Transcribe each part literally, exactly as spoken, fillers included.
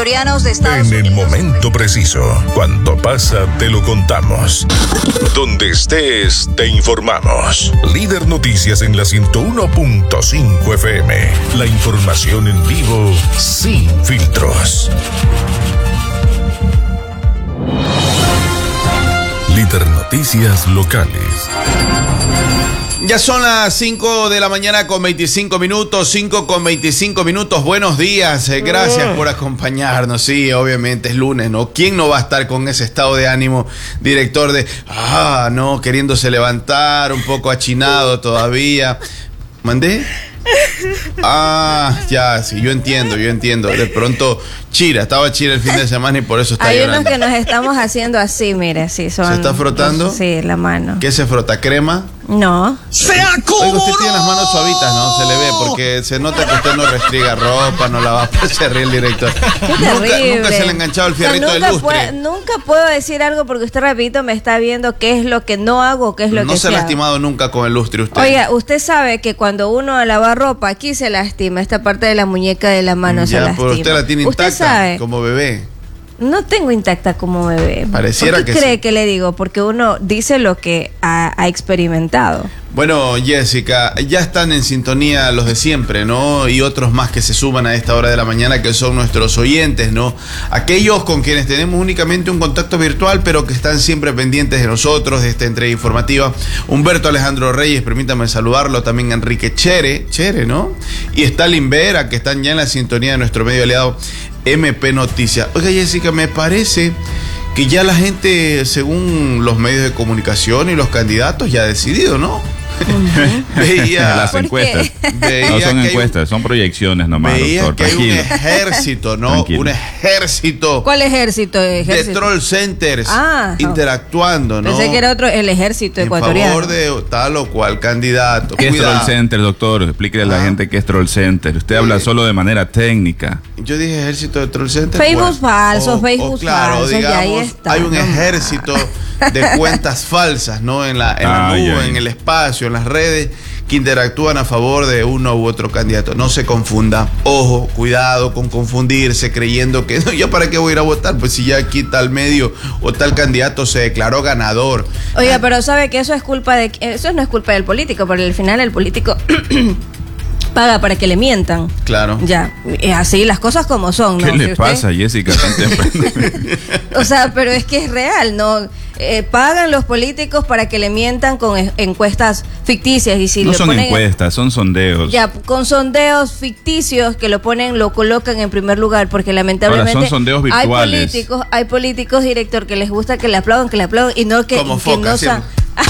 de Estados En el momento preciso, cuando pasa te lo contamos. Donde estés te informamos. Líder Noticias en la ciento uno punto cinco F M. La información en vivo sin filtros. Líder Noticias locales. Ya son las cinco de la mañana con veinticinco minutos, cinco con veinticinco minutos. Buenos días, eh, gracias por acompañarnos. Sí, obviamente es lunes, ¿no? ¿Quién no va a estar con ese estado de ánimo, director de, ah, no, queriéndose levantar, un poco achinado todavía? ¿Mandé? Ah, ya, sí, yo entiendo, yo entiendo. De pronto, Chira, estaba Chira el fin de semana y por eso está Hay llorando. unos que nos estamos haciendo así, mire, sí, son... ¿Se está frotando? Sí, la mano. ¿Qué se frota? ¿Crema? No. ¡Se acomodó! Oiga, usted tiene las manos suavitas, ¿no? Se le ve, porque se nota que usted no restriega ropa, no la va a se ríe el director. Qué Nunca, terrible. nunca se le ha enganchado el O sea, fierrito nunca del lustre. puedo- nunca puedo decir algo porque usted, repito, me está viendo qué es lo que no hago, qué es lo No que se ha sí hago. lastimado nunca con el lustre usted. Oiga, usted sabe que cuando uno lava ropa, aquí se lastima, esta parte de la muñeca de la mano se ya, lastima. pero usted la tiene Usted intacta, sabe, como bebé. no tengo intacta como bebé. Pareciera ¿Por qué que cree sí. que le digo? Porque uno dice lo que ha, ha experimentado. Bueno, Jessica, ya están en sintonía los de siempre, ¿no? Y otros más que se suman a esta hora de la mañana, que son nuestros oyentes, ¿no? Aquellos con quienes tenemos únicamente un contacto virtual, pero que están siempre pendientes de nosotros, de esta entrega informativa. Humberto Alejandro Reyes, permítame saludarlo, también Enrique Chere, Chere, ¿no? Y Stalin Vera, que están ya en la sintonía de nuestro medio aliado M P Noticias. Oiga, Jessica, me parece que ya la gente, según los medios de comunicación y los candidatos, ya ha decidido, ¿no? Veía, Las ¿Por encuestas. veía No son que hay encuestas, un- son proyecciones nomás, veía doctor. que hay un Tranquilo. ejército, ¿no? Tranquilo. Un ejército ¿Cuál ejército? de ejército? troll centers Ah, interactuando, ¿no? Pensé que era otro, el ejército en ecuatoriano. favor de tal o cual candidato. ¿Qué es Cuidado. Troll Center, doctor? Explíquele a la Ah. gente qué es Troll Center. Usted habla solo de manera técnica. Yo dije ejército de troll centers. Facebook bueno, falsos, o- Facebook o claro, falsos, y ahí digamos, está, hay un no ejército de cuentas falsas, ¿no? En la, en la Ay, nube, ay. en el espacio, en las redes, que interactúan a favor de uno u otro candidato. No se confunda. Ojo, cuidado con confundirse creyendo que no, ¿yo para qué voy a ir a votar? Pues si ya aquí tal medio o tal candidato se declaró ganador. Oiga, pero sabe que eso es culpa de, eso no es culpa del político, porque al final el político paga para que le mientan. Claro. Ya, eh, así las cosas como son, ¿no? ¿Qué Si le usted- pasa, Jessica? Tan temprano? O sea, pero es que es real, ¿no? Eh, pagan los políticos para que le mientan con e- encuestas ficticias y si No le son ponen encuestas, son sondeos. ya con sondeos ficticios que lo ponen, lo colocan en primer lugar, porque lamentablemente Ahora, son sondeos hay virtuales. políticos, hay políticos, director, que les gusta que le aplaudan, que le aplaudan y no que, Como que foca, no sa-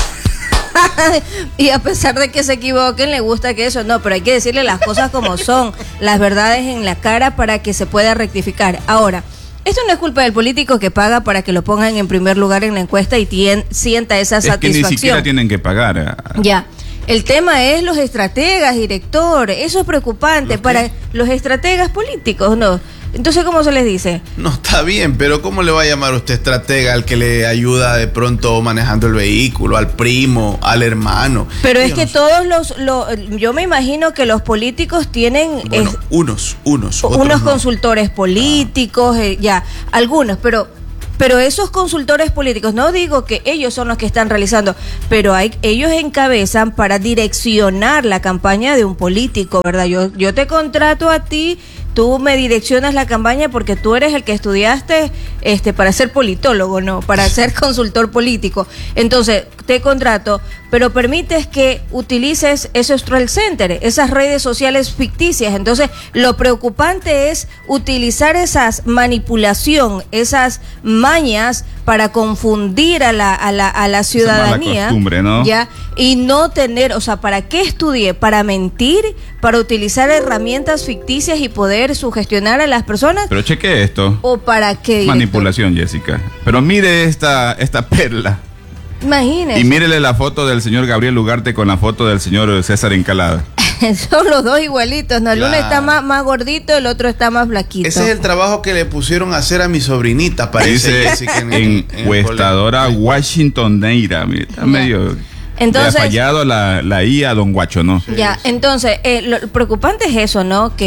y a pesar de que se equivoquen, le gusta que eso, no, pero hay que decirle las cosas como son, las verdades en la cara para que se pueda rectificar. Ahora, esto no es culpa del político que paga para que lo pongan en primer lugar en la encuesta y tien- sienta esa Es que ni satisfacción. siquiera tienen que pagar. Ya. El tema es los estrategas, director. Eso es preocupante ¿Los para qué? los estrategas políticos, ¿no? Entonces, ¿cómo se les dice? No está bien, pero ¿cómo le va a llamar usted estratega al que le ayuda de pronto manejando el vehículo, al primo, al hermano? Pero es Yo que no sé. todos los, lo- yo me imagino que los políticos tienen Bueno, es- unos, unos. otros unos no. consultores políticos, eh, ya, algunos, pero pero esos consultores políticos, no digo que ellos son los que están realizando, pero hay ellos encabezan para direccionar la campaña de un político, ¿verdad? Yo yo te contrato a ti, tú me direccionas la campaña porque tú eres el que estudiaste este para ser politólogo, no, para ser consultor político. Entonces, te contrato, pero permites que utilices esos troll centers, esas redes sociales ficticias. Entonces, lo preocupante es utilizar esas manipulación, esas mañas para confundir a la a la a la ciudadanía, costumbre, ¿no? ya, y no tener, o sea, ¿para qué estudié? Para mentir, para utilizar herramientas ficticias y poder sugestionar a las personas. Pero cheque esto. ¿O para qué? director? Manipulación, Jessica. Pero mire esta, esta perla. Imagínese. Y mírele la foto del señor Gabriel Ugarte con la foto del señor César Encalada. Son los dos igualitos, ¿no? El uno Claro. está más, más gordito, el otro está más flaquito. Ese es el trabajo que le pusieron a hacer a mi sobrinita, parece. Dice Jessica, en- en en el encuestadora colegio. Washington Neira. Mira, está Ya. medio... Entonces- le ha fallado la, la I a Don Guacho, ¿no? Ya, entonces, eh, lo preocupante es eso, ¿no? Que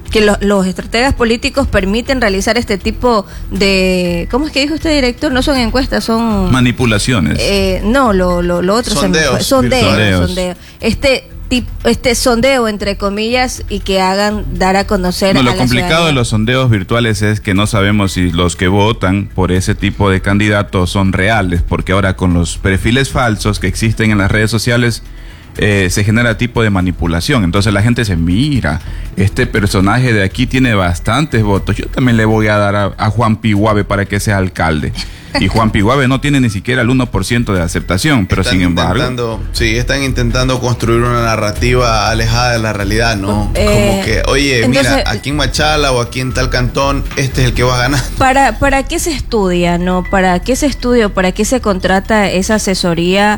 que lo, los estrategas políticos permiten realizar este tipo de, ¿cómo es que dijo usted, director? No son encuestas, son manipulaciones. Eh, no, lo, lo, lo otro sondeos, se me fue. Sondeos, sondeos. sondeo. Este tipo, este sondeo entre comillas y que hagan dar a conocer. No, a lo la complicado ciudadanía. de los sondeos virtuales es que no sabemos si los que votan por ese tipo de candidatos son reales, porque ahora con los perfiles falsos que existen en las redes sociales eh, se genera tipo de manipulación. Entonces la gente se mira, este personaje de aquí tiene bastantes votos, yo también le voy a dar a, a Juan Piguave para que sea alcalde. Y Juan Piguave no tiene ni siquiera el uno por ciento de aceptación, pero Están sin embargo... intentando- Sí, están intentando construir una narrativa alejada de la realidad, ¿no? Eh, Como que, oye, entonces- mira, aquí en Machala o aquí en tal cantón, este es el que va a ganar. ¿Para, ¿Para qué se estudia, no? ¿Para qué se estudia o para qué se contrata esa asesoría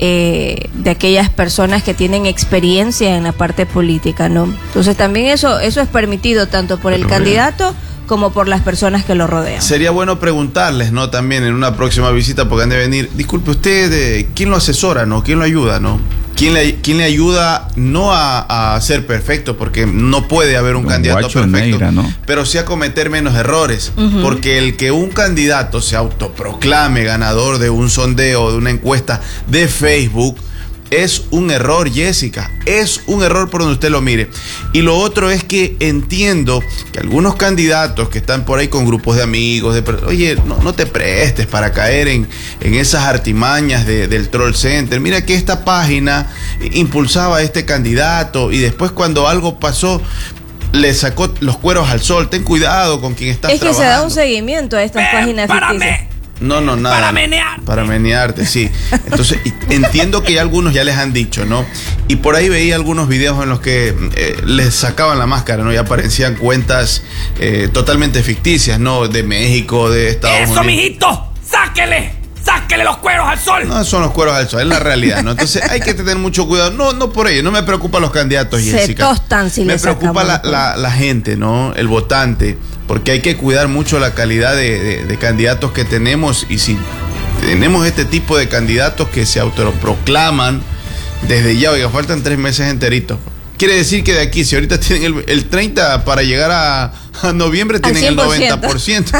eh, de aquellas personas que tienen experiencia en la parte política, no? Entonces también eso, eso es permitido tanto por el Pero candidato como por las personas que lo rodean. Sería bueno preguntarles, ¿no? También en una próxima visita, porque han de venir, disculpe usted, eh, ¿quién lo asesora, no? ¿Quién lo ayuda, no? ¿Quién le, quién le ayuda no a, a ser perfecto? Porque no puede haber un Don candidato Guacho perfecto, Neira, ¿no? pero sí a cometer menos errores. Ujú. Porque el que un candidato se autoproclame ganador de un sondeo, de una encuesta de Facebook, es un error, Jessica. Es un error por donde usted lo mire. Y lo otro es que entiendo que algunos candidatos que están por ahí con grupos de amigos, de, oye, no, no te prestes para caer en, en esas artimañas de, del troll center. Mira que esta página impulsaba a este candidato y después cuando algo pasó le sacó los cueros al sol. Ten cuidado con quien estás Es que trabajando. se da un seguimiento a estas páginas ficticias. No, no, nada. Para menear. Para menearte, sí. Entonces, y entiendo que ya algunos ya les han dicho, ¿no? Y por ahí veía algunos videos en los que eh, les sacaban la máscara, ¿no? Y aparecían cuentas eh, totalmente ficticias, ¿no? De México, de Estados ¡Eso, Unidos. mijito! ¡Sáquele! ¡Sáquele los cueros al sol! No son los cueros al sol, es la realidad, ¿no? Entonces hay que tener mucho cuidado. No, no por ello, no me preocupan los candidatos, Se Jessica. tostan si Me le preocupa la, sacamos. la, la gente, ¿no? El votante, porque hay que cuidar mucho la calidad de, de, de candidatos que tenemos y si tenemos este tipo de candidatos que se autoproclaman desde ya, oiga, faltan tres meses enteritos. Quiere decir que de aquí, si ahorita tienen el, el treinta para llegar a, a noviembre, Al tienen cien el por noventa ciento. por ciento.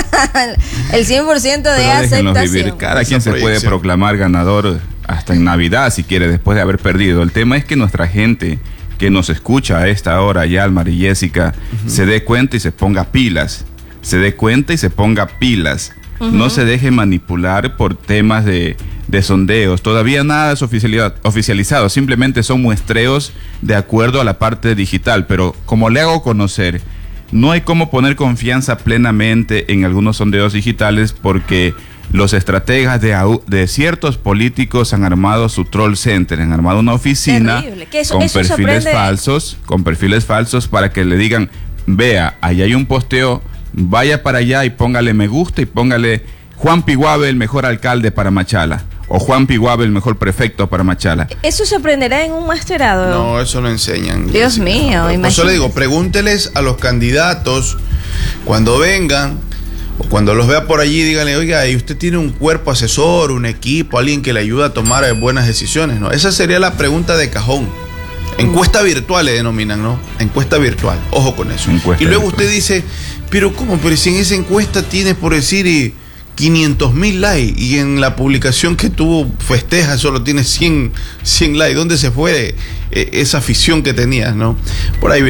El cien por ciento de Pero déjenlos vivir. aceptación. Cada quien Esa se puede proyección. proclamar ganador hasta en Navidad si quiere, después de haber perdido. El tema es que nuestra gente que nos escucha a esta hora, Yalmar y Jessica, uh-huh. se dé cuenta y se ponga pilas. Se dé cuenta y se ponga pilas. Uh-huh. No se deje manipular por temas de, de sondeos. Todavía nada es oficialidad, oficializado. Simplemente son muestreos de acuerdo a la parte digital. Pero como le hago conocer, no hay cómo poner confianza plenamente en algunos sondeos digitales porque los estrategas de, de ciertos políticos han armado su troll center, han armado una oficina eso, con eso perfiles sorprende. falsos, con perfiles falsos para que le digan, vea, allá hay un posteo, vaya para allá y póngale me gusta y póngale Juan Piguave el mejor alcalde para Machala o Juan Piguave el mejor prefecto para Machala. ¿Eso se aprenderá en un masterado? No, eso lo enseñan. Dios Jessica. mío, Por imagínate. eso le digo, pregúnteles a los candidatos cuando vengan o cuando los vea por allí, díganle, oiga, ¿y usted tiene un cuerpo asesor, un equipo, alguien que le ayude a tomar buenas decisiones? ¿No? Esa sería la pregunta de cajón. Encuesta virtual le denominan, ¿no? Encuesta virtual, ojo con eso. Encuesta y luego virtual. usted dice, pero ¿cómo? Pero si en esa encuesta tienes, por decir, y quinientos mil likes y en la publicación que tú festejas solo tienes cien, cien likes. ¿Dónde se fue eh, esa afición que tenías, no? Por ahí